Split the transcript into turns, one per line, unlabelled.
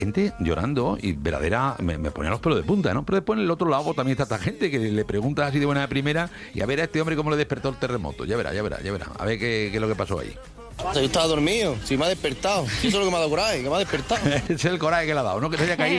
gente llorando y verdadera, me ponía los pelos de punta, ¿no? Pero después en el otro lado también está esta gente que le preguntas así de buena primera y a ver a este hombre cómo le despertó el terremoto. Ya verá. A ver qué es lo que pasó ahí.
Yo estaba dormido, si me ha despertado. Eso es lo que me ha dado coraje, que me ha despertado.
Es el coraje que le ha dado, ¿no? Que se haya caído.